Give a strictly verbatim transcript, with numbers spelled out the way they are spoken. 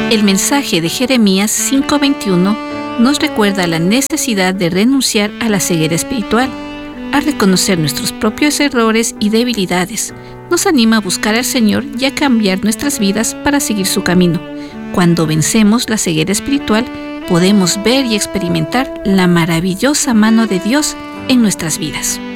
El mensaje de Jeremías cinco veintiuno nos recuerda la necesidad de renunciar a la ceguera espiritual, a reconocer nuestros propios errores y debilidades. Nos anima a buscar al Señor y a cambiar nuestras vidas para seguir su camino. Cuando vencemos la ceguera espiritual, podemos ver y experimentar la maravillosa mano de Dios en nuestras vidas.